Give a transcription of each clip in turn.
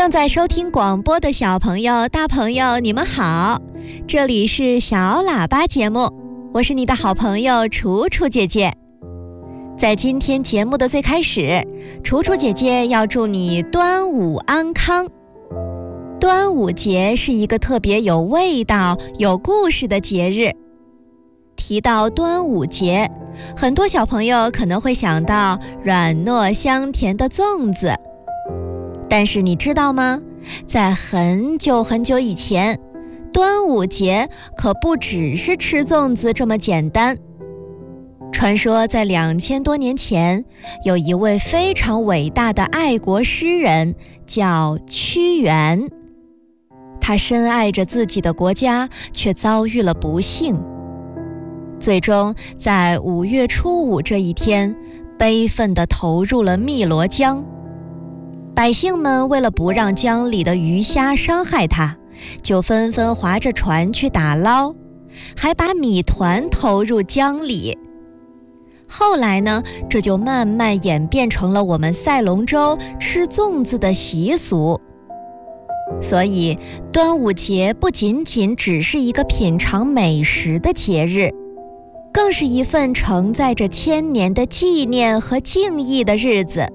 正在收听广播的小朋友、大朋友，你们好，这里是小喇叭节目，我是你的好朋友楚楚姐姐。在今天节目的最开始，楚楚姐姐要祝你端午安康。端午节是一个特别有味道、有故事的节日。提到端午节，很多小朋友可能会想到软糯香甜的粽子。但是你知道吗？在很久很久以前，端午节可不只是吃粽子这么简单。传说在2000多年前，有一位非常伟大的爱国诗人，叫屈原。他深爱着自己的国家，却遭遇了不幸。最终在5月初5这一天，悲愤地投入了汨罗江。百姓们为了不让江里的鱼虾伤害他，就纷纷划着船去打捞，还把米团投入江里。后来呢，这就慢慢演变成了我们赛龙舟吃粽子的习俗。所以端午节不仅仅只是一个品尝美食的节日，更是一份承载着千年的纪念和敬意的日子。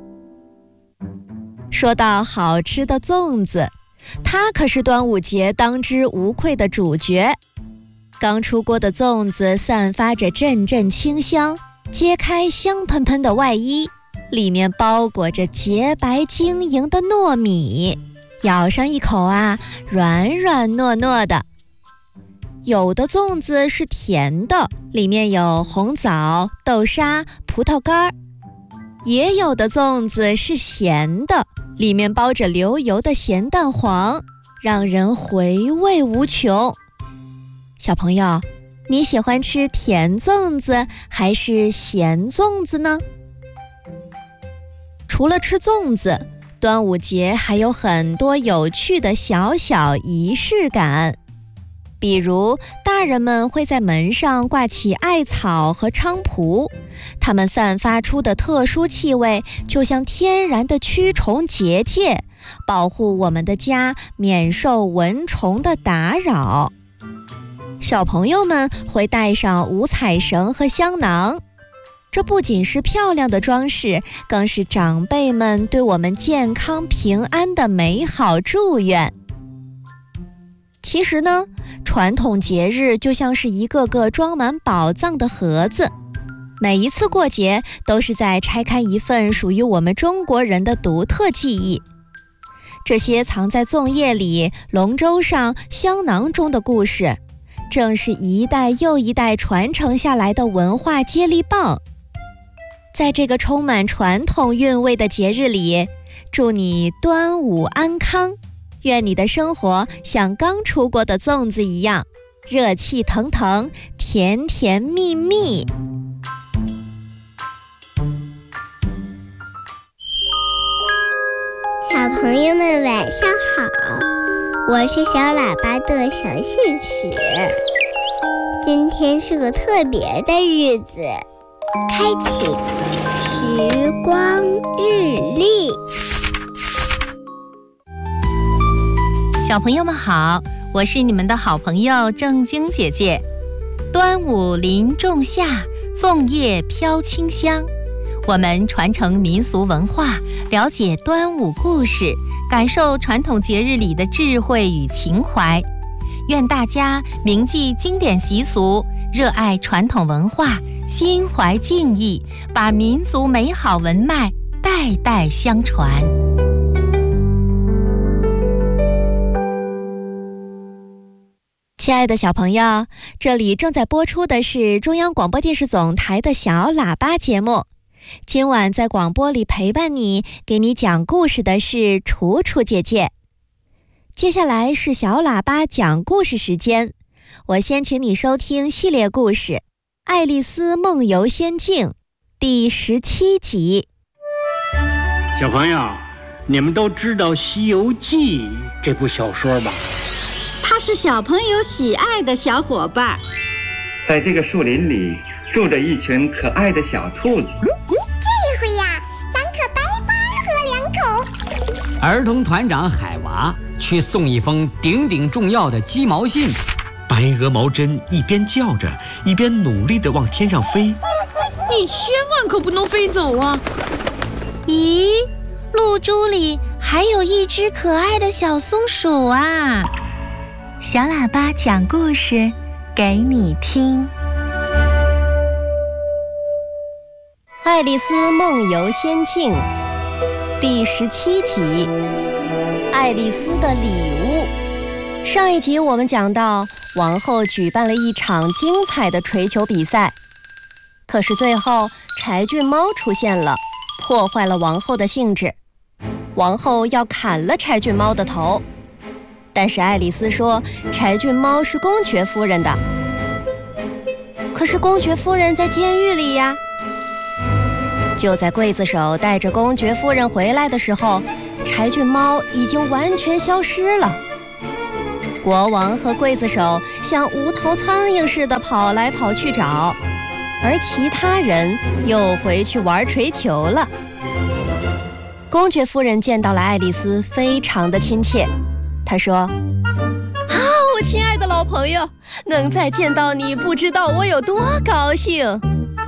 说到好吃的粽子，它可是端午节当之无愧的主角。刚出锅的粽子散发着阵阵清香，揭开香喷喷的外衣，里面包裹着洁白晶莹的糯米，咬上一口啊，软软糯糯的。有的粽子是甜的，里面有红枣、豆沙、葡萄干；也有的粽子是咸的，里面包着流油的咸蛋黄，让人回味无穷。小朋友，你喜欢吃甜粽子还是咸粽子呢？除了吃粽子，端午节还有很多有趣的小小仪式感。比如大人们会在门上挂起艾草和菖蒲，它们散发出的特殊气味就像天然的驱虫结界，保护我们的家免受蚊虫的打扰。小朋友们会带上五彩绳和香囊，这不仅是漂亮的装饰，更是长辈们对我们健康平安的美好祝愿。其实呢，传统节日就像是一个个装满宝藏的盒子，每一次过节都是在拆开一份属于我们中国人的独特记忆。这些藏在粽叶里、龙舟上、香囊中的故事，正是一代又一代传承下来的文化接力棒。在这个充满传统韵味的节日里，祝你端午安康，愿你的生活像刚出锅的粽子一样，热气腾腾，甜甜蜜蜜。 小朋友们晚上好，我是小喇叭的小信使。今天是个特别的日子，开启时光日历。 小朋友们好，我是你们的好朋友正晶姐姐。端午临仲夏，粽叶飘清香，我们传承民俗文化，了解端午故事，感受传统节日里的智慧与情怀。愿大家铭记经典习俗，热爱传统文化，心怀敬意，把民族美好文脉代代相传。 亲爱的小朋友，这里正在播出的是中央广播电视总台的小喇叭节目。今晚在广播里陪伴你，给你讲故事的是楚楚姐姐。接下来是小喇叭讲故事时间，我先请你收听系列故事《爱丽丝梦游仙境》第17集。 小朋友，你们都知道《西游记》这部小说吧？ 它是小朋友喜爱的小伙伴。 在这个树林里住着一群可爱的小兔子。 这回呀，咱可白喝2口。 儿童团长海娃去送一封顶顶重要的鸡毛信。 白鹅毛针一边叫着，一边努力地往天上飞。 你千万可不能飞走啊！ 咦，露珠里还有一只可爱的小松鼠啊！ 小喇叭讲故事给你听。爱丽丝梦游仙境第17集，爱丽丝的礼物。上一集我们讲到，王后举办了一场精彩的锤球比赛，可是最后柴郡猫出现了，破坏了王后的兴致。王后要砍了柴郡猫的头，但是爱丽丝说柴郡猫是公爵夫人的。可是公爵夫人在监狱里呀。就在刽子手带着公爵夫人回来的时候，柴郡猫已经完全消失了。国王和刽子手像无头苍蝇似的跑来跑去找，而其他人又回去玩锤球了。公爵夫人见到了爱丽丝，非常的亲切。她说：我亲爱的老朋友，能再见到你，不知道我有多高兴。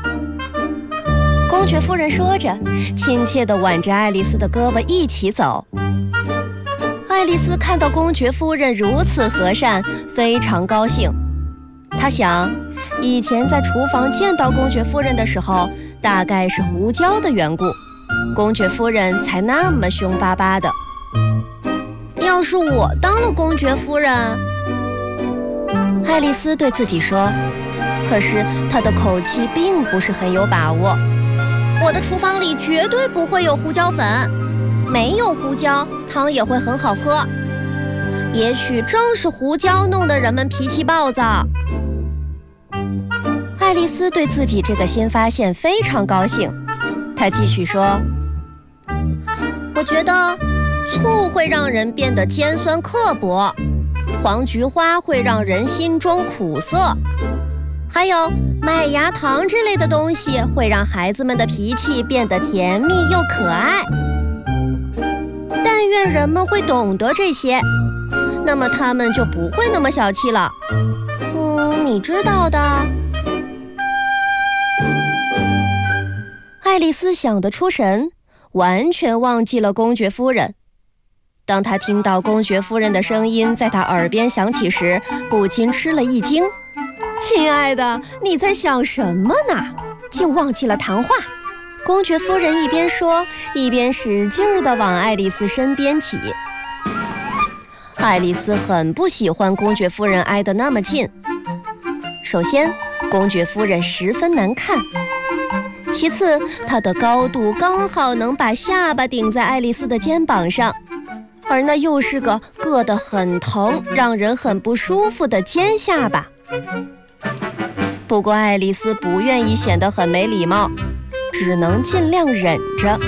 公爵夫人说着，亲切地挽着爱丽丝的胳膊一起走。爱丽丝看到公爵夫人如此和善，非常高兴。她想，以前在厨房见到公爵夫人的时候，大概是胡椒的缘故，公爵夫人才那么凶巴巴的。要是我当了公爵夫人，爱丽丝对自己说，可是她的口气并不是很有把握。我的厨房里绝对不会有胡椒粉，没有胡椒，汤也会很好喝。也许正是胡椒弄得人们脾气暴躁。爱丽丝对自己这个新发现非常高兴，她继续说：我觉得醋会让人变得尖酸刻薄，黄菊花会让人心中苦涩，还有麦芽糖这类的东西会让孩子们的脾气变得甜蜜又可爱。但愿人们会懂得这些，那么他们就不会那么小气了。你知道的。爱丽丝想得出神，完全忘记了公爵夫人。当她听到公爵夫人的声音在她耳边响起时，不禁吃了一惊。亲爱的，你在想什么呢？竟忘记了谈话。公爵夫人一边说，一边使劲地往爱丽丝身边挤。爱丽丝很不喜欢公爵夫人挨得那么近。首先，公爵夫人十分难看；其次，她的高度刚好能把下巴顶在爱丽丝的肩膀上，而那又是个硌得很疼、让人很不舒服的尖下巴。不过爱丽丝不愿意显得很没礼貌，只能尽量忍着。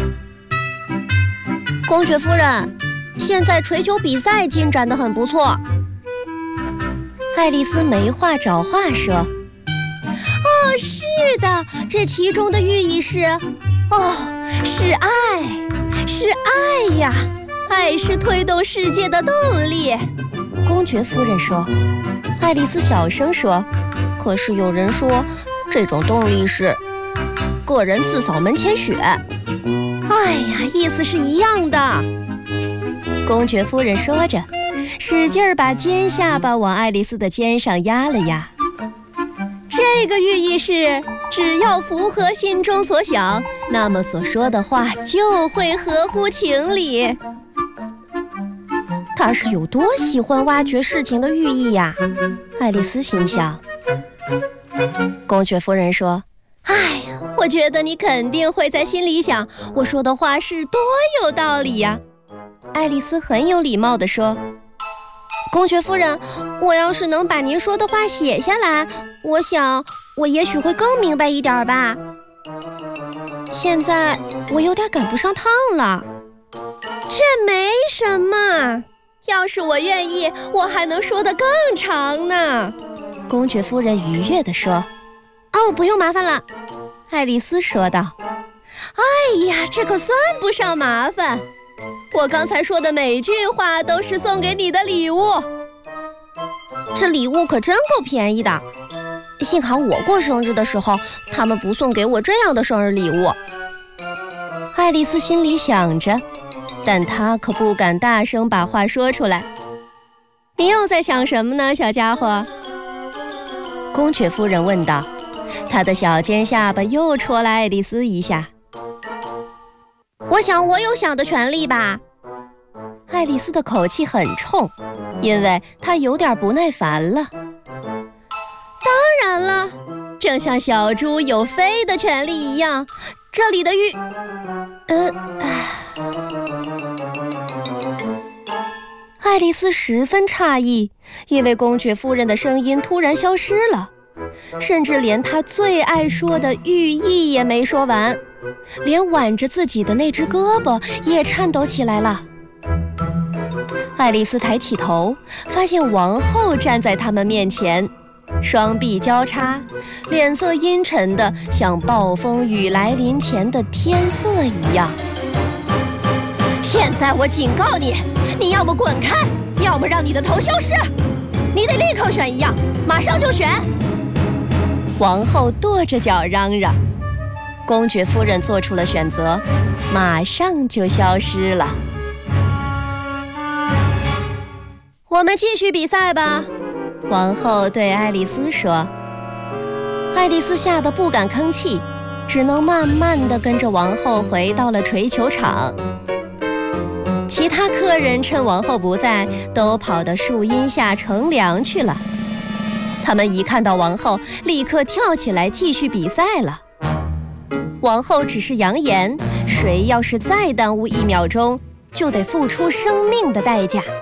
公爵夫人，现在锤球比赛进展得很不错。爱丽丝没话找话说：是的，这其中的寓意是是爱，是爱呀，爱是推动世界的动力。公爵夫人说。爱丽丝小声说，可是有人说这种动力是个人自扫门前雪。意思是一样的。公爵夫人说着，使劲把尖下巴往爱丽丝的肩上压了压。这个寓意是，只要符合心中所想，那么所说的话就会合乎情理。他是有多喜欢挖掘事情的寓意呀？爱丽丝心想。公爵夫人说：我觉得你肯定会在心里想，我说的话是多有道理呀。爱丽丝很有礼貌地说：公爵夫人，我要是能把您说的话写下来，我想我也许会更明白一点吧。现在我有点赶不上趟了。这没什么，要是我愿意，我还能说得更长呢。公爵夫人愉悦地说。不用麻烦了，爱丽丝说道。这可算不上麻烦。 我刚才说的每句话都是送给你的礼物。 这礼物可真够便宜的，幸好我过生日的时候，他们不送给我这样的生日礼物。 爱丽丝心里想着，但她可不敢大声把话说出来。你又在想什么呢，小家伙？公爵夫人问道，她的小尖下巴又戳了爱丽丝一下。 我想我有想的权利吧。 爱丽丝的口气很冲，因为她有点不耐烦了。当然了，正像小猪有飞的权利一样，这里的爱丽丝十分诧异，因为公爵夫人的声音突然消失了，甚至连她最爱说的寓意也没说完，连挽着自己的那只胳膊也颤抖起来了。爱丽丝抬起头，发现王后站在他们面前，双臂交叉，脸色阴沉的像暴风雨来临前的天色一样。现在我警告你，你要么滚开，要么让你的头消失，你得立刻选一样，马上就选。王后跺着脚嚷嚷。公爵夫人做出了选择，马上就消失了。我们继续比赛吧，王后对爱丽丝说。爱丽丝吓得不敢吭气，只能慢慢地跟着王后回到了槌球场。其他客人趁王后不在，都跑到树荫下乘凉去了。他们一看到王后，立刻跳起来继续比赛了。王后只是扬言，谁要是再耽误1秒钟，就得付出生命的代价。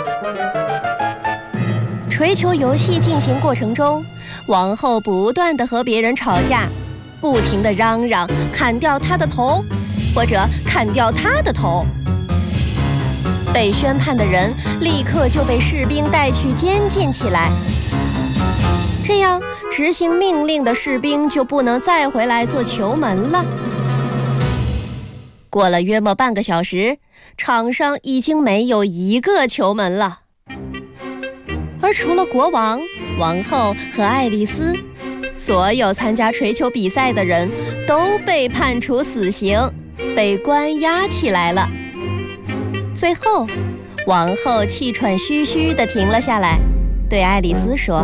锤球游戏进行过程中，王后不断地和别人吵架，不停地嚷嚷砍掉他的头，或者砍掉他的头。被宣判的人立刻就被士兵带去监禁起来，这样执行命令的士兵就不能再回来做球门了。过了约莫半个小时，场上已经没有一个球门了。而除了国王、王后和爱丽丝，所有参加锤球比赛的人都被判处死刑，被关押起来了。最后，王后气喘吁吁地停了下来，对爱丽丝说：“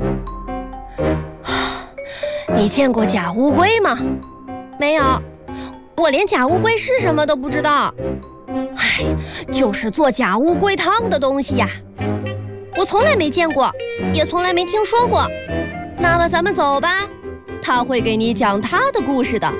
你见过假乌龟吗？”“ 没有，我连假乌龟是什么都不知道。”“ 唉，就是做假乌龟汤的东西呀。”“ 我从来没见过，也从来没听说过。”“ 那么咱们走吧，他会给你讲他的故事的。”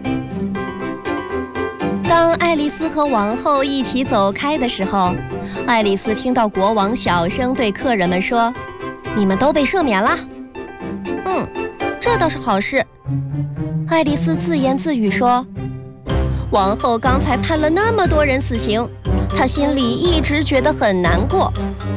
当爱丽丝和王后一起走开的时候，爱丽丝听到国王小声对客人们说：“你们都被赦免了。”“ 这倒是好事。” 爱丽丝自言自语说：“王后刚才判了那么多人死刑，她心里一直觉得很难过。”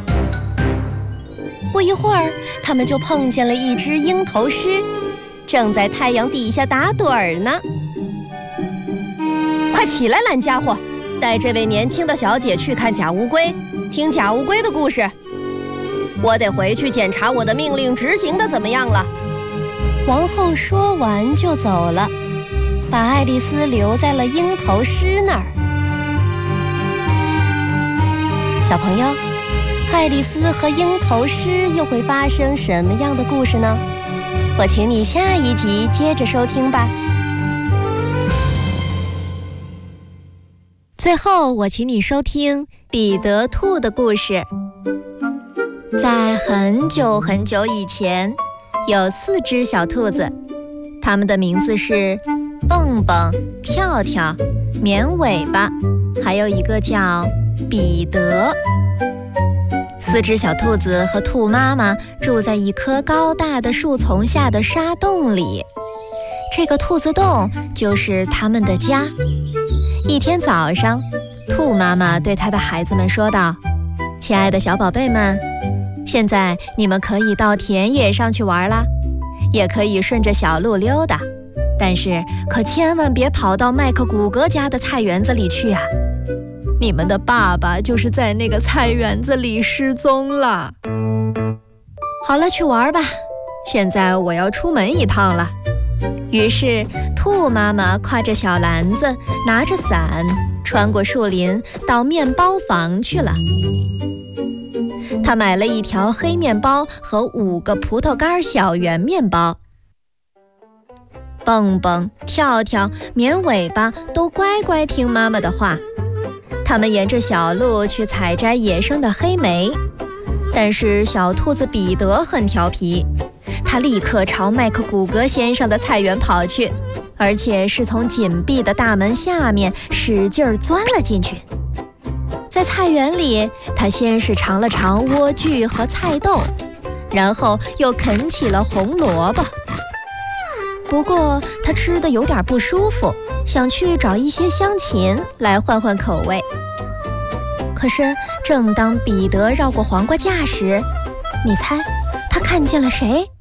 不一会儿，他们就碰见了一只鹰头狮，正在太阳底下打盹儿呢。“快起来，懒家伙，带这位年轻的小姐去看假乌龟，听假乌龟的故事。我得回去检查我的命令执行的怎么样了。”王后说完就走了，把爱丽丝留在了鹰头狮那儿。小朋友，爱丽丝和鹰头狮又会发生什么样的故事呢？我请你下一集接着收听吧。最后，我请你收听彼得兔的故事。在很久很久以前，有4只小兔子，它们的名字是蹦蹦、跳跳、绵尾巴，还有一个叫彼得。4只小兔子和兔妈妈住在一棵高大的树丛下的沙洞里，这个兔子洞就是它们的家。一天早上，兔妈妈对她的孩子们说道：“亲爱的小宝贝们，现在你们可以到田野上去玩啦，也可以顺着小路溜达，但是可千万别跑到麦克古格家的菜园子里去啊。 你们的爸爸就是在那个菜园子里失踪了。好了，去玩吧，现在我要出门一趟了。于是兔妈妈挎着小篮子，拿着伞，穿过树林到面包房去了。她买了一条黑面包和5个葡萄干小圆面包。蹦蹦、跳跳、绵尾巴都乖乖听妈妈的话。他们沿着小路去采摘野生的黑莓，但是小兔子彼得很调皮，他立刻朝麦克古格先生的菜园跑去，而且是从紧闭的大门下面使劲钻了进去。在菜园里，他先是尝了尝莴苣和菜豆，然后又啃起了红萝卜。不过他吃得有点不舒服，想去找一些香芹来换换口味。可是正当彼得绕过黄瓜架时，你猜他看见了谁？